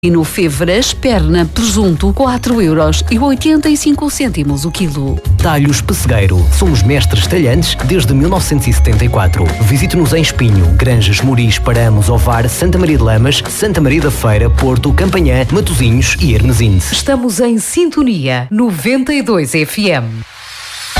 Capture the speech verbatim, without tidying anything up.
E no Fevras, perna, presunto, quatro euros e oitenta e cinco cêntimos o quilo. Talhos Pessegueiro. Somos mestres talhantes desde mil novecentos e setenta e quatro. Visite-nos em Espinho, Granjas, Moris, Paramos, Ovar, Santa Maria de Lamas, Santa Maria da Feira, Porto, Campanhã, Matosinhos e Hermesinde. Estamos em sintonia noventa e dois F M.